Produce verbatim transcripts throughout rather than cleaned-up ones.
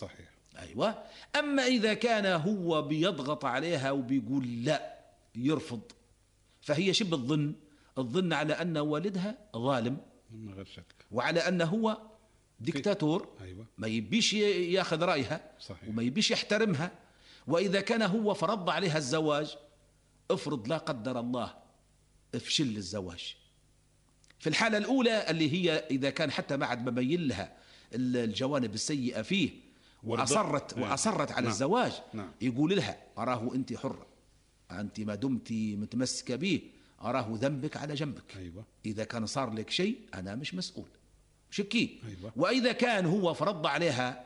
صحيح. أيوة. أما إذا كان هو بيضغط عليها وبيقول لا، يرفض، فهي شبه الظن الظن على أن والدها ظالم، من غير شك، وعلى أنه هو ديكتاتور. أيوة. ما يبيش ياخذ رأيها. صحيح. وما يبيش يحترمها. وإذا كان هو فرض عليها الزواج، افرض لا قدر الله افشل الزواج، في الحالة الأولى اللي هي إذا كان حتى ما عاد مبين لها الجوانب السيئة فيه وأصرت وأصرت على نعم. الزواج، نعم. يقول لها أراه أنت حرة، أنت ما دمت متمسكة به أراه ذنبك على جنبك. أيوة. إذا كان صار لك شيء أنا مش مسؤول، شكي. أيوة. وإذا كان هو فرض عليها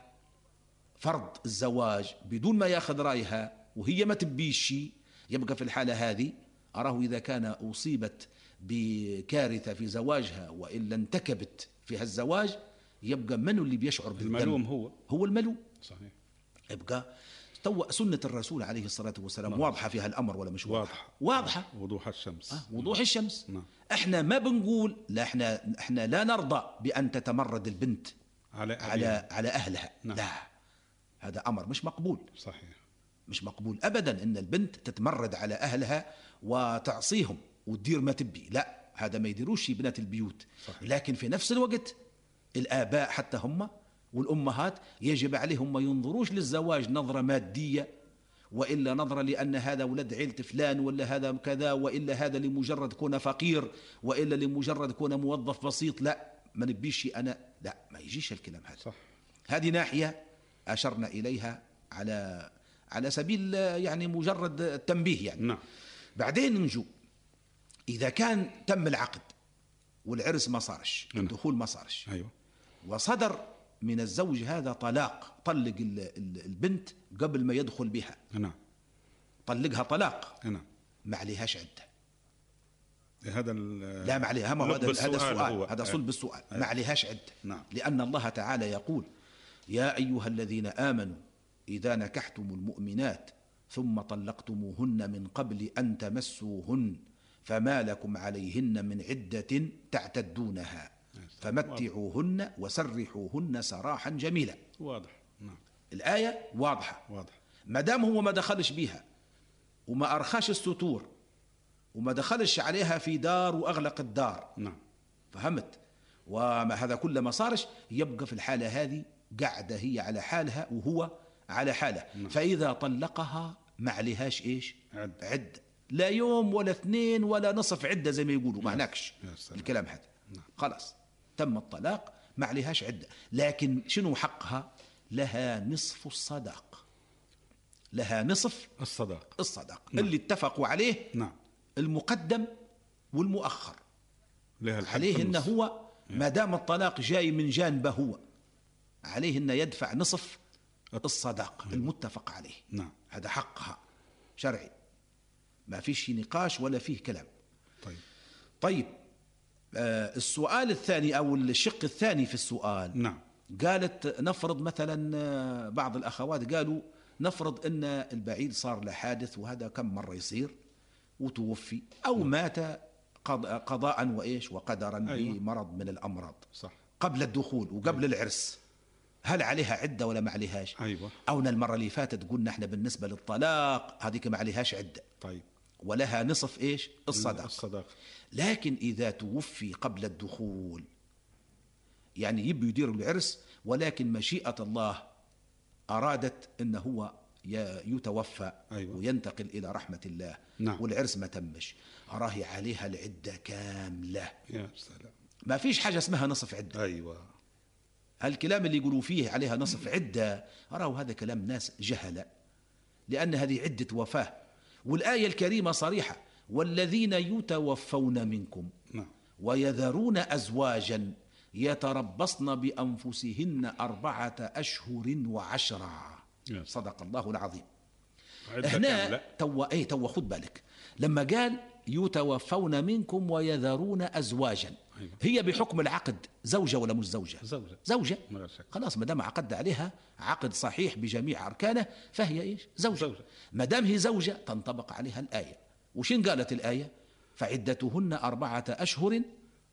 فرض الزواج بدون ما ياخذ رأيها وهي ما تبيش شيء، يبقى في الحالة هذه أراه إذا كان أصيبت بكارثة في زواجها وإلا انتكبت في هالزواج، يبقى من اللي بيشعر بالذنب؟ الملوم هو هو الملوم. صحيح. يبقى تو سنة الرسول عليه الصلاة والسلام نعم. واضحة في هالأمر ولا مش واضحة؟ واضحة, واضحة. وضوح الشمس. آه وضوح الشمس. نعم. احنا ما بنقول لا، احنا احنا لا نرضى بأن تتمرد البنت على على على أهلها. نعم. لا، هذا أمر مش مقبول. صحيح. مش مقبول أبدا إن البنت تتمرد على أهلها وتعصيهم وتدير ما تبي، لا، هذا ما يديروش بنات البيوت. صحيح. لكن في نفس الوقت الآباء حتى هم والأمهات يجب عليهم ما ينظروش للزواج نظرة مادية، وإلا نظرة لأن هذا ولد عيلة فلان، ولا هذا كذا، وإلا هذا لمجرد كون فقير، وإلا لمجرد كون موظف بسيط. لا، ما نبيش أنا، لا، ما يجيش الكلام هذا. صح. هذه ناحية أشرنا إليها على على سبيل يعني مجرد التنبيه يعني. نعم. بعدين نجو إذا كان تم العقد والعرس ما صارش، نعم. الدخول ما صارش، أيوة. وصدر من الزوج هذا طلاق، طلق البنت قبل ما يدخل بها. نعم. طلقها طلاق. نعم. ما عليهاش عدة. هذا لا، ما عليها. هذا هذا السؤال، هذا صلب السؤال. ما عليهاش عدة. نعم. لأن الله تعالى يقول: يا أيها الذين آمنوا إذا نكحتم المؤمنات ثم طلقتموهن من قبل أن تمسوهن فما لكم عليهن من عدة تعتدونها فمتعوهن وسرحوهن سراحا جميلا. واضح. نعم. الآية واضحة. واضح. ما دام هو ما دخلش بيها وما أرخاش الستور وما دخلش عليها في دار وأغلق الدار. نعم. فهمت؟ وما هذا كله ما صارش، يبقى في الحالة هذه قاعدة هي على حالها وهو على حاله. نعم. فإذا طلقها ما عليهاش إيش؟ عد. عد. لا يوم ولا اثنين ولا نصف عدة زي ما يقولوا، ما هناكش الكلام هذا. نعم. خلاص تم الطلاق، ما عليهاش عدة. لكن شنو حقها؟ لها نصف الصداق. لها نصف الصداق الصداق. نعم. اللي اتفقوا عليه. نعم. المقدم والمؤخر. لها عليه إنه هو ما دام الطلاق جاي من جانبه هو، عليه إنه يدفع نصف الصداق المتفق عليه. نعم. هذا حقها شرعي، ما فيش نقاش ولا فيه كلام. طيب. طيب آه السؤال الثاني أو الشق الثاني في السؤال. نعم. قالت نفرض مثلا بعض الأخوات قالوا نفرض أن البعيد صار له حادث، وهذا كم مرة يصير، وتوفي أو نعم. مات قضاء وإيش وقدرا. أيوة. بمرض من الأمراض. صح. قبل الدخول وقبل أيوة. العرس، هل عليها عدة ولا ما عليهاش؟ أيوة. أو المرة اللي فاتت قلنا احنا بالنسبة للطلاق هذيك ما عليهاش عدة. طيب. ولها نصف إيش؟ الصداق. الصداق. لكن إذا توفي قبل الدخول، يعني يبي يدير العرس ولكن مشيئة الله أرادت أنه هو يتوفى. أيوة. وينتقل إلى رحمة الله. نعم. والعرس ما تمش، أراهي عليها العدة كاملة. يا سلام. ما فيش حاجة اسمها نصف عدة. أيوة. الكلام اللي يقولوا فيه عليها نصف عدة أراه هذا كلام ناس جهلة، لأن هذه عدة وفاة، والآية الكريمة صريحة: والذين يتوفون منكم نعم. ويذرون أزواجا يتربصن بأنفسهن أربعة أشهر وعشرة. صدق الله العظيم. هنا توا ايه توا خد بالك لما قال يتوفون منكم ويذرون أزواجا. أيوة. هي بحكم العقد زوجة ولا مش زوجة؟ زوجة. زوجة. خلاص ما دام عقد عليها عقد صحيح بجميع أركانه فهي إيش؟ زوجة, زوجة. ما دام هي زوجة تنطبق عليها الآية. وشين قالت الآية؟ فعدتهن أربعة أشهر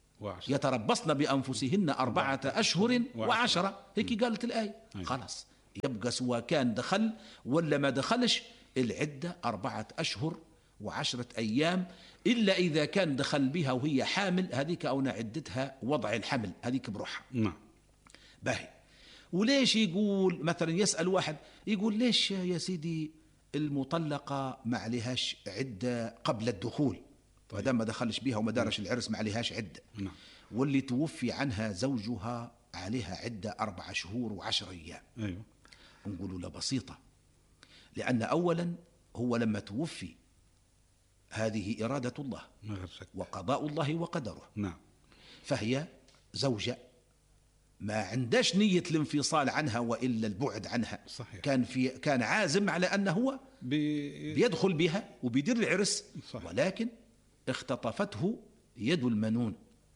يتربصن بأنفسهن أربعة أشهر وعشرة. هيك قالت الآية. أيوة. خلاص يبقى سواء كان دخل ولا ما دخلش العدة أربعة أشهر وعشرة أيام، إلا إذا كان دخل بها وهي حامل، هذيك أو عدتها وضع الحمل هذيك بروحها. نعم. باهي. وليش يقول مثلا، يسأل واحد يقول ليش يا سيدي المطلقة ما عليهاش عدة قبل الدخول؟ ما دام ما دخلش بها وما دارش العرس ما عليهاش عدة. نعم. واللي توفي عنها زوجها عليها عدة أربع شهور وعشر أيام. أيوة. نقولوا لا، بسيطة. لأن أولا هو لما توفي هذه إرادة الله ما غير شك. وقضاء الله وقدره. نعم. فهي زوجة ما عندهاش نية الانفصال عنها وإلا البعد عنها. صحيح. كان في كان عازم على أنه هو بي... بيدخل بها وبيدير العرس. صحيح. ولكن اختطفته يد المنون.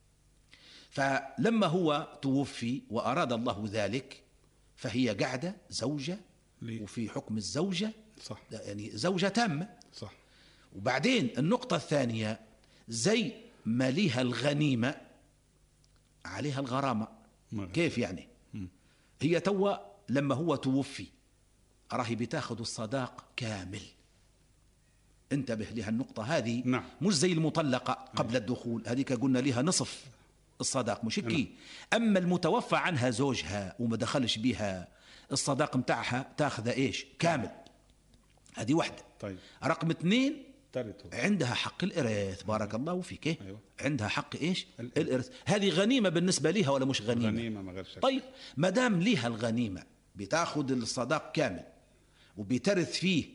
فلما هو توفي وأراد الله ذلك فهي قاعدة زوجة لي. وفي حكم الزوجة، صح. يعني زوجة تامة. صح. وبعدين النقطة الثانية، زي ما ليها الغنيمة عليها الغرامة. ما كيف يعني؟ م. هي توا لما هو توفي راهي بتاخذ الصداق كامل. انتبه لها النقطة هذه. نعم. مش زي المطلقة قبل الدخول، هذيك قلنا لها نصف الصداق مش هيك. نعم. أما المتوفى عنها زوجها وما دخلش بها الصداق متاعها تاخذ إيش كامل. هذه واحدة. طيب. رقم اثنين، ترثه. عندها حق الإرث. بارك الله فيك. أيوة. عندها حق إيش الإرث. الإرث. هذه غنيمة بالنسبة لها ولا مش غنيمة؟ غنيمة ما غير شك. طيب ما دام ليها الغنيمة بتاخذ الصداق كامل وبترث فيه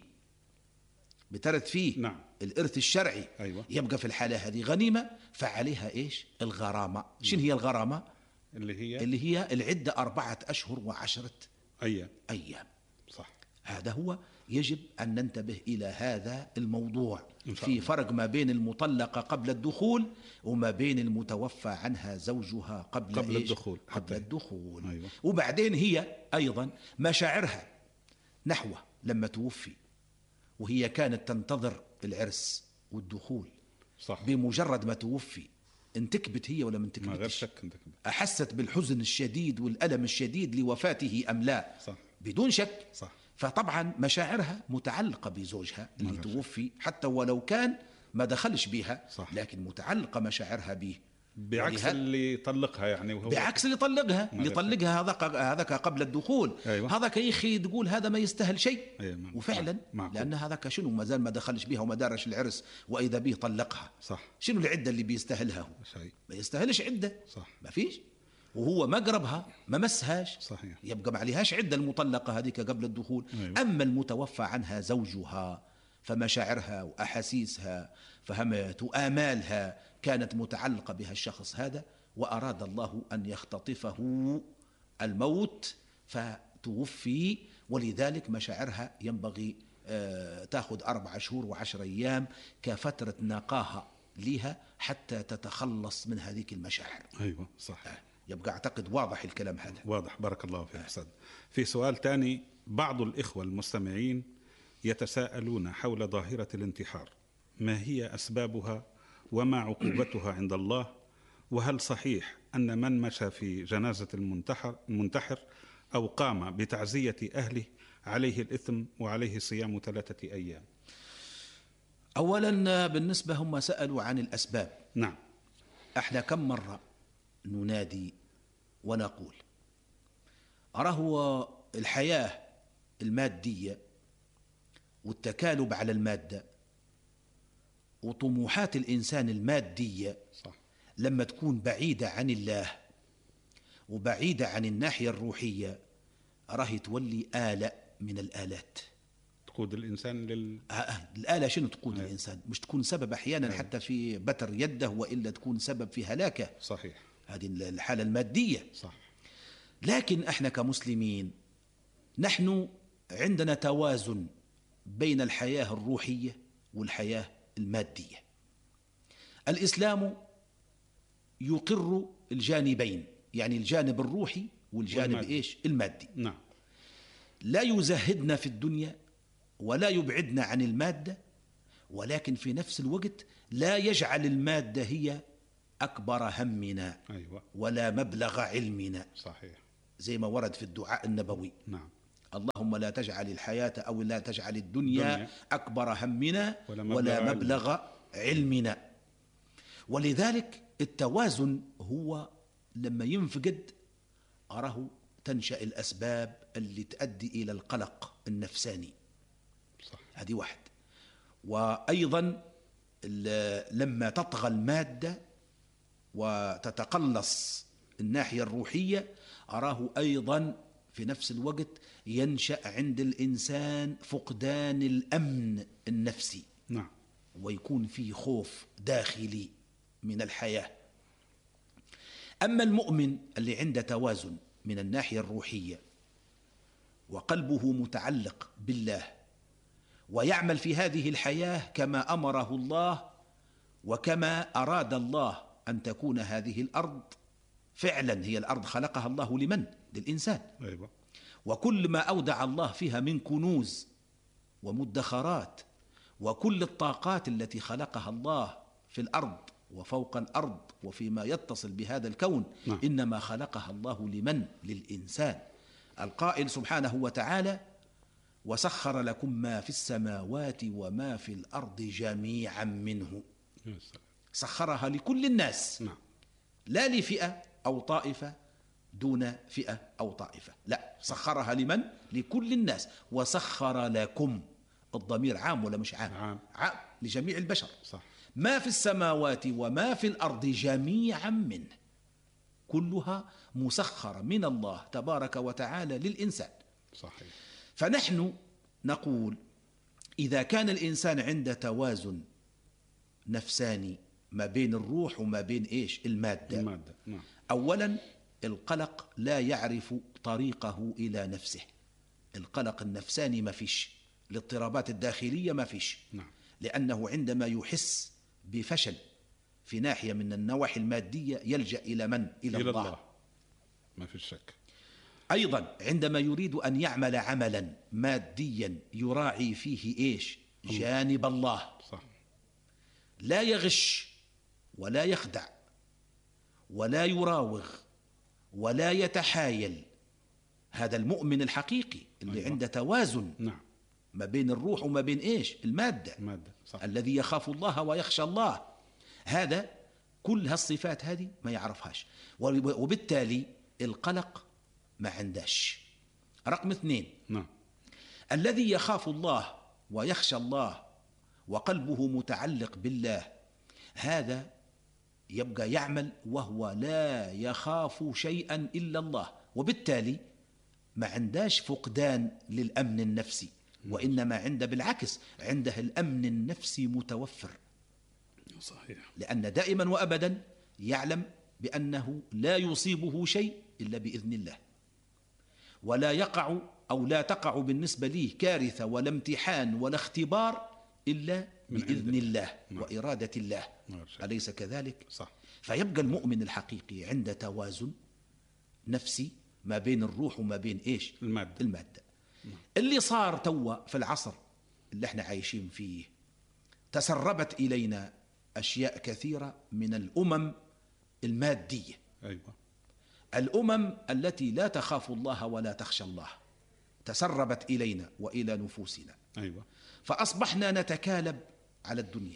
بترث فيه نعم. الإرث الشرعي. أيوة. يبقى في الحالة هذه غنيمة، فعليها إيش الغرامة. شنو هي الغرامة؟ اللي هي اللي هي العدة أربعة أشهر وعشرة أيام. أيام. صح. هذا هو. يجب أن ننتبه إلى هذا الموضوع. إن شاء في الله. فرق ما بين المطلقة قبل الدخول وما بين المتوفى عنها زوجها قبل, قبل إيش؟ الدخول. قبل حتى. الدخول. أيوة. وبعدين هي أيضا مشاعرها نحوه لما توفي وهي كانت تنتظر العرس والدخول. صح. بمجرد ما توفي انتكبت هي ولا ما ما غير انتكبتش؟ شك. انت كده. أحست بالحزن الشديد والألم الشديد لوفاته أم لا؟ صح. بدون شك. صح. فطبعا مشاعرها متعلقة بزوجها اللي ما توفي حتى ولو كان ما دخلش بها. صح. لكن متعلقة مشاعرها به. بعكس ولهذا- اللي طلقها يعني وهو بعكس اللي طلقها. ما اللي غير طلقها هذاك هذاك قبل الدخول. أيوة. هذاك يا اخي تقول هذا ما يستاهل شيء. أيوة. ما- وفعلا معقول. لان هذاك شنو ما زال ما دخلش بها وما دارش العرس واذا به طلقها. صح. شنو العده اللي بيستاهلها هو؟ شيء. ما يستاهلش عده. صح. ما فيش. وهو ما قربها ما مسهاش. صحيح. يبقى ما عليهاش عده المطلقه هذيك قبل الدخول. أيوة. اما المتوفى عنها زوجها فمشاعرها واحاسيسها فهمت وامالها كانت متعلقه بها الشخص هذا، واراد الله ان يختطفه الموت فتوفي. ولذلك مشاعرها ينبغي آه، تاخذ أربع شهور وعشر أيام كفترة نقاهة لها حتى تتخلص من هذه المشاعر. أيوة. صح. آه، يبقى أعتقد واضح الكلام هذا. واضح. بارك الله فيك أستاذ. في سؤال تاني، بعض الإخوة المستمعين يتساءلون حول ظاهرة الانتحار، ما هي أسبابها وما عقوبتها عند الله؟ وهل صحيح أن من مشى في جنازة المنتحر, المنتحر أو قام بتعزية أهله عليه الإثم وعليه صيام ثلاثة أيام؟ أولا بالنسبة هم سألوا عن الأسباب. نعم. احنا كم مرة ننادي ونقول أراه الحياة المادية والتكالب على المادة وطموحات الإنسان المادية صح. لما تكون بعيدة عن الله وبعيدة عن الناحية الروحية راهي تولي آلة من الآلات. تقود الإنسان لل... آه آه الآلة شنو تقود أيوة. الإنسان؟ مش تكون سبب أحيانا أيوة. حتى في بتر يده وإلا تكون سبب في هلاكه. صحيح. هذه الحالة المادية. صح. لكن احنا كمسلمين نحن عندنا توازن بين الحياة الروحية والحياة المادية. الإسلام يقر الجانبين، يعني الجانب الروحي والجانب والمادي. إيش؟ المادي. نعم. لا يزهدنا في الدنيا ولا يبعدنا عن المادة، ولكن في نفس الوقت لا يجعل المادة هي أكبر همنا أيوة. ولا مبلغ علمنا، صحيح. زي ما ورد في الدعاء النبوي. نعم. اللهم لا تجعل الحياة أو لا تجعل الدنيا دنيا. أكبر همنا ولا مبلغ ولا علمنا. مبلغ علمنا. ولذلك التوازن هو لما ينفقد أراه تنشأ الأسباب اللي تؤدي إلى القلق النفساني. صح. هذه واحد. وأيضا لما تطغى المادة وتتقلص الناحية الروحية أراه أيضا في نفس الوقت ينشأ عند الإنسان فقدان الأمن النفسي. نعم. ويكون فيه خوف داخلي من الحياة. أما المؤمن اللي عنده توازن من الناحية الروحية وقلبه متعلق بالله ويعمل في هذه الحياة كما أمره الله وكما أراد الله أن تكون هذه الأرض، فعلا هي الأرض خلقها الله لمن؟ للإنسان. أيوة. وكل ما أودع الله فيها من كنوز ومدخرات وكل الطاقات التي خلقها الله في الأرض وفوق الأرض وفيما يتصل بهذا الكون، نعم. إنما خلقها الله لمن؟ للإنسان. القائل سبحانه وتعالى: وسخر لكم ما في السماوات وما في الأرض جميعا منه. سخرها لكل الناس. نعم. لا لفئة أو طائفة دون فئة أو طائفة، لا، سخرها لمن؟ لكل الناس. وسخر لكم، الضمير عام ولا مش عام؟ عام. عام لجميع البشر. صح. ما في السماوات وما في الأرض جميعا منه، كلها مسخرة من الله تبارك وتعالى للإنسان. صحيح. فنحن نقول إذا كان الإنسان عنده توازن نفساني ما بين الروح وما بين إيش؟ المادة. المادة. نعم. أولا القلق لا يعرف طريقه إلى نفسه. القلق النفساني ما فيش، الاضطرابات الداخلية ما فيش. نعم. لأنه عندما يحس بفشل في ناحية من النواحي المادية يلجأ إلى من؟ إلى, إلى الله. الله. ما في شك. أيضا عندما يريد أن يعمل عملا ماديا يراعي فيه إيش؟ جانب الله. صح. لا يغش ولا يخدع ولا يراوغ ولا يتحايل. هذا المؤمن الحقيقي اللي أيوة. عنده توازن. نعم. ما بين الروح وما بين إيش؟ المادة. المادة. صح. الذي يخاف الله ويخشى الله، هذا كل هالصفات هذه ما يعرفهاش، وبالتالي القلق ما عنداش. رقم اثنين، نعم. الذي يخاف الله ويخشى الله وقلبه متعلق بالله، هذا يبقى يعمل وهو لا يخاف شيئا إلا الله، وبالتالي ما عنداش فقدان للأمن النفسي، وإنما عنده بالعكس عنده الأمن النفسي متوفر. صحيح. لأن دائما وأبدا يعلم بأنه لا يصيبه شيء إلا بإذن الله، ولا يقع أو لا تقع بالنسبة ليه كارثة ولا امتحان ولا اختبار إلا بإذن الله نعم. وإرادة الله. نعم. أليس كذلك؟ صح. فيبقى المؤمن الحقيقي عنده توازن نفسي ما بين الروح وما بين إيش؟ المادة. المادة. اللي صار توا في العصر اللي احنا عايشين فيه، تسربت إلينا أشياء كثيرة من الأمم المادية. أيوة. الأمم التي لا تخاف الله ولا تخشى الله تسربت إلينا وإلى نفوسنا. أيوة. فأصبحنا نتكالب على الدنيا،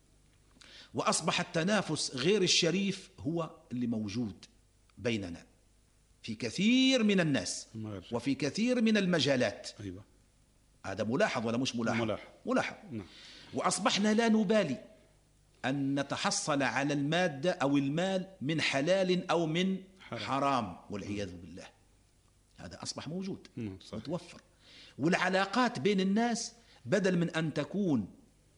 وأصبح التنافس غير الشريف هو اللي موجود بيننا في كثير من الناس وفي كثير من المجالات. أيوة. هذا ملاحظ ولا مش ملاحظ؟ ملاحظ. ملاحظ. نعم. وأصبحنا لا نبالي أن نتحصل على المادة أو المال من حلال أو من حرام, حرام والعياذ بالله. هذا أصبح موجود متوفر. والعلاقات بين الناس بدل من أن تكون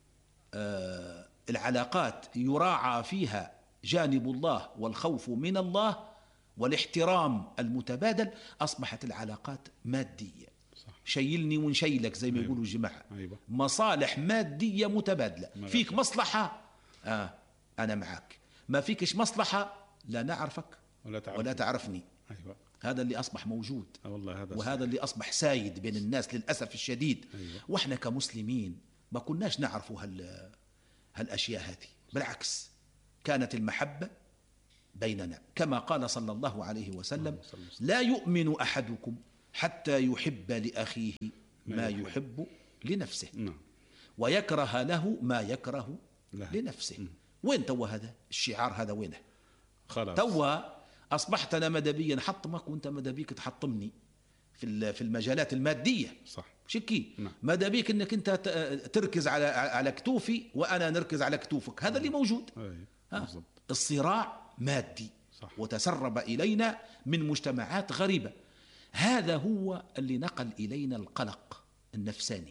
آه العلاقات يراعى فيها جانب الله والخوف من الله والاحترام المتبادل، أصبحت العلاقات مادية. صح. شيلني ونشيلك زي ما أيوة. يقولوا الجماعة. أيوة. مصالح مادية متبادلة. ملاشة. فيك مصلحة آه أنا معك، ما فيكش مصلحة لا نعرفك ولا تعرفني, ولا تعرفني. أيوة. هذا اللي أصبح موجود. والله هذا وهذا اللي أصبح سايد بين الناس للأسف الشديد. أيوة. وإحنا كمسلمين ما كناش نعرفوا هال هالأشياء هذه، بالعكس كانت المحبة بيننا كما قال صلى الله عليه وسلم: لا يؤمن أحدكم حتى يحب لأخيه ما يحب لنفسه نعم. ويكره له ما يكره لا. لنفسه. وين توا هذا الشعار هذا وينه؟ خلاص توا أصبحت أنا مدبيا حطمك وأنت مدبيك تحطمني في في المجالات المادية. صح. شكي نعم. مدبيك أنك أنت تركز على على كتوفي وأنا نركز على كتوفك. هذا اللي موجود. أي. الصراع مادي. صح. وتسرب إلينا من مجتمعات غريبة. هذا هو اللي نقل إلينا القلق النفساني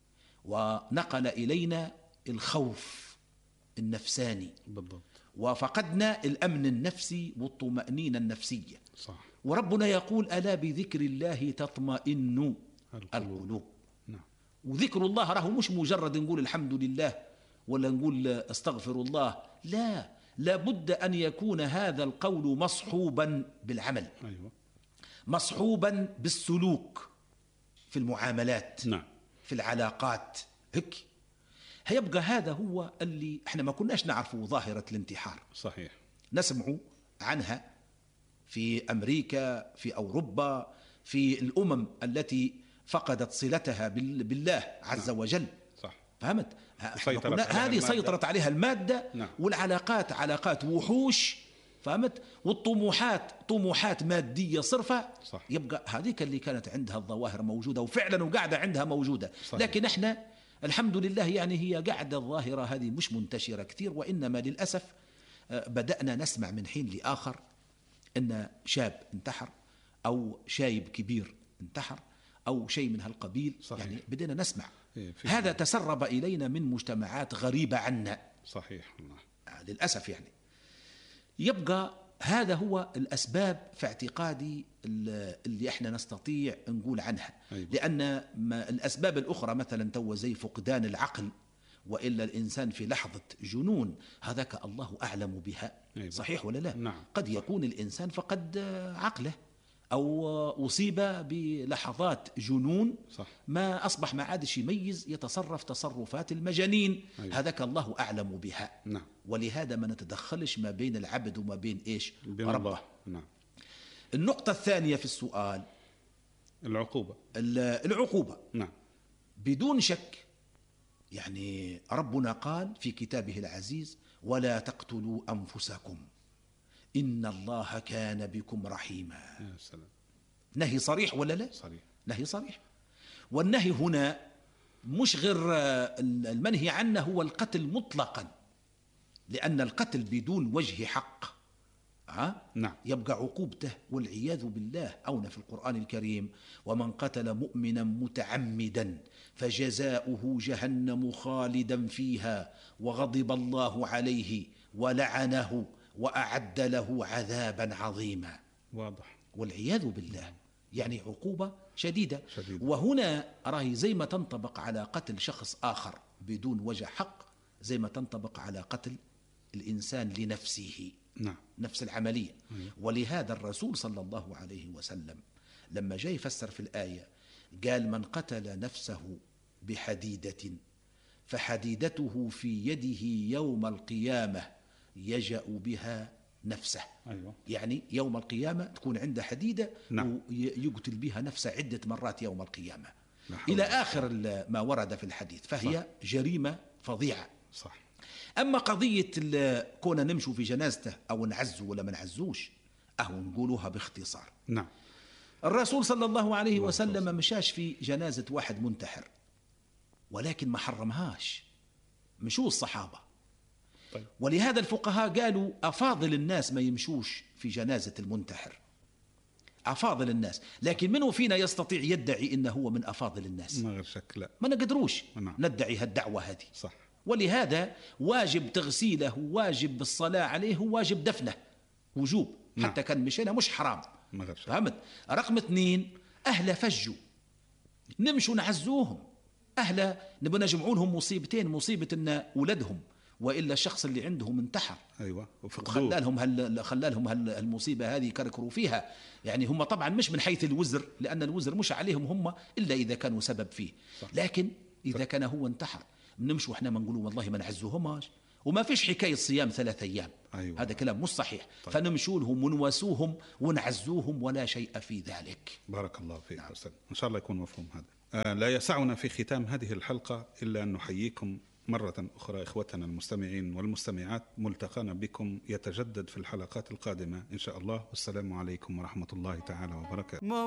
ونقل إلينا الخوف النفساني. بالضبط. وفقدنا الأمن النفسي والطمأنينة النفسية. صح. وربنا يقول ألا بذكر الله تطمئن القلوب, القلوب. نعم. وذكر الله راهو مش مجرد نقول الحمد لله ولا نقول استغفر الله، لا، لابد أن يكون هذا القول مصحوبا بالعمل. أيوة. مصحوبا بالسلوك في المعاملات. نعم. في العلاقات. هيك هيبقى هذا هو اللي احنا ما كناش نعرفه ظاهرة الانتحار. صحيح. نسمع عنها في أمريكا، في أوروبا، في الأمم التي فقدت صلتها بالله عز نعم. وجل. صح. فهمت؟ هذه سيطرت عليها المادة. نعم. والعلاقات علاقات وحوش. فهمت؟ والطموحات طموحات مادية صرفة. صح. يبقى هذيك اللي كانت عندها الظواهر موجودة وفعلا وقاعدة عندها موجودة. صحيح. لكن احنا الحمد لله يعني هي قاعدة الظاهرة هذه مش منتشرة كثير، وإنما للأسف بدأنا نسمع من حين لآخر أن شاب انتحر أو شايب كبير انتحر أو شيء من هالقبيل. صحيح. يعني بدنا نسمع. إيه هذا تسرب إلينا من مجتمعات غريبة عنا. صحيح والله. للأسف يعني. يبقى هذا هو الأسباب في اعتقادي اللي احنا نستطيع نقول عنها. أيوة. لأن الأسباب الأخرى مثلا تو زي فقدان العقل وإلا الإنسان في لحظة جنون، هذاك الله أعلم بها. أيوة. صحيح ولا لا؟ نعم. قد يكون الإنسان فقد عقله أو أصيب بلحظات جنون. صح. ما أصبح ما عادش يميز، يتصرف تصرفات المجانين. أيوة. هذاك الله أعلم بها. نعم. ولهذا ما نتدخلش ما بين العبد وما بين إيش؟ بين ربه. الله. نعم. النقطة الثانية في السؤال العقوبة. العقوبة. نعم. بدون شك يعني ربنا قال في كتابه العزيز ولا تقتلوا أنفسكم إن الله كان بكم رحيما. يا سلام. نهي صريح ولا لا؟ صريح. نهي صريح. والنهي هنا مش غير المنهي عنه هو القتل مطلقا، لأن القتل بدون وجه حق ها؟ نعم. يبقى عقوبته والعياذ بالله أونا في القرآن الكريم ومن قتل مؤمنا متعمدا فجزاؤه جهنم خالدا فيها وغضب الله عليه ولعنه وأعد له عذابا عظيما. واضح. والعياذ بالله يعني عقوبة شديدة. شديدة. وهنا راهي زي ما تنطبق على قتل شخص آخر بدون وجه حق زي ما تنطبق على قتل الإنسان لنفسه. نعم. نفس العملية. أيوة. ولهذا الرسول صلى الله عليه وسلم لما جاء يفسر في الآية قال من قتل نفسه بحديدة فحديدته في يده يوم القيامة يجأ بها نفسه. أيوة. يعني يوم القيامة تكون عنده حديدة. نعم. ويقتل بها نفسه عدة مرات يوم القيامة نحو. إلى آخر ما ورد في الحديث. فهي صح. جريمة فظيعة. صح. أما قضية كنا نمشوا في جنازته أو نعزه ولا ما نعزوش أهو نقولوها باختصار. نعم. الرسول صلى الله عليه وسلم مشاش في جنازة واحد منتحر ولكن ما حرمهاش، مشوا الصحابة. طيب. ولهذا الفقهاء قالوا أفاضل الناس ما يمشوش في جنازة المنتحر، أفاضل الناس. لكن منو فينا يستطيع يدعي إنه هو من أفاضل الناس؟ ما غير شك لا. ما نقدروش. نعم. ندعي هالدعوة هذه. صح. ولهذا واجب تغسيله واجب بالصلاة عليه واجب دفنه وجوب. نعم. حتى كان مشينا مش حرام. ما غير شك. فهمت؟ رقم اثنين أهل فجوا نمشوا نعزوهم. أهل نبغى نجمعوا لهم مصيبتين، مصيبة أن ولدهم وإلا الشخص اللي عندهم انتحر. أيوة. وخلى لهم هال خلى لهم هالمصيبة هذه يكركروا فيها. يعني هم طبعا مش من حيث الوزر، لأن الوزر مش عليهم هم إلا إذا كانوا سبب فيه. صح. لكن إذا كان هو انتحر نمشوا احنا ما نقولوا والله ما نعزوهماش وما فيش حكاية صيام ثلاث أيام. أيوة. هذا كلام مش صحيح. طيب. فنمشوا لهم ونواسوهم ونعزوهم ولا شيء في ذلك. بارك الله فيك. نعم. حسن، إن شاء الله يكون مفهوم هذا. آه لا يسعنا في ختام هذه الحلقة إلا أن نحييكم مرة أخرى إخوتنا المستمعين والمستمعات. ملتقانا بكم يتجدد في الحلقات القادمة إن شاء الله، والسلام عليكم ورحمة الله تعالى وبركاته.